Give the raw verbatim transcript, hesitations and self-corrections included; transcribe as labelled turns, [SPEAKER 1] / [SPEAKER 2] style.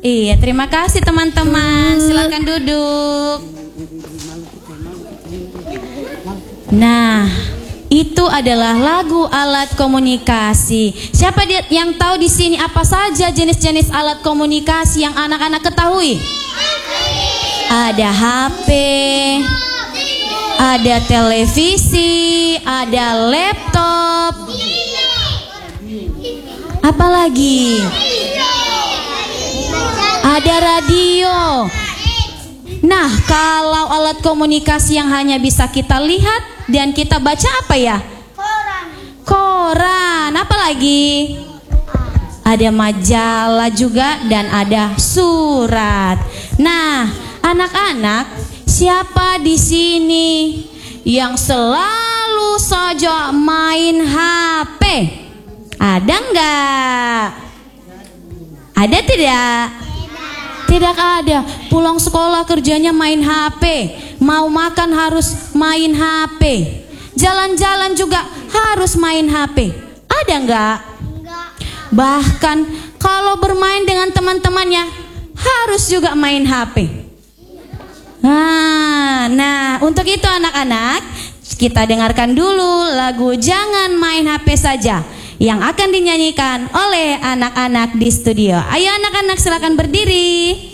[SPEAKER 1] Iya, terima kasih teman-teman. Silakan duduk. Nah, itu adalah lagu alat komunikasi. Siapa dia yang tahu di sini apa saja jenis-jenis alat komunikasi yang anak-anak ketahui? Ada H P, ada televisi, ada laptop. Apa lagi? Ada radio. Nah, kalau alat komunikasi yang hanya bisa kita lihat dan kita baca apa ya?
[SPEAKER 2] Koran.
[SPEAKER 1] Koran. Apa lagi? Ada majalah juga dan ada surat. Nah, anak-anak, siapa di sini yang selalu saja main H P? Ada enggak? Ada tidak? Tidak ada. Pulang sekolah kerjanya main H P. Mau makan harus main H P. Jalan-jalan juga harus main H P. Ada enggak?
[SPEAKER 2] Enggak.
[SPEAKER 1] Bahkan kalau bermain dengan teman-temannya harus juga main H P. Nah, nah untuk itu anak-anak, kita dengarkan dulu lagu Jangan Main H P Saja yang akan dinyanyikan oleh anak-anak di studio. Ayo anak-anak silakan berdiri.